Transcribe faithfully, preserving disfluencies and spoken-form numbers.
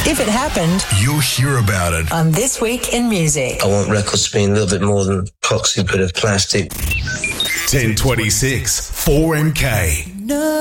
If it happened, you'll hear about it on This Week in Music. I want records to be a little bit more than proxy bit of plastic. ten twenty-six, four M K. No.